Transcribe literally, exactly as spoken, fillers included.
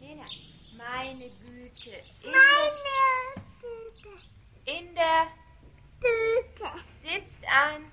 Lena, meine Güte. In Meine Tüte. Der, in der Tüte. sitzt an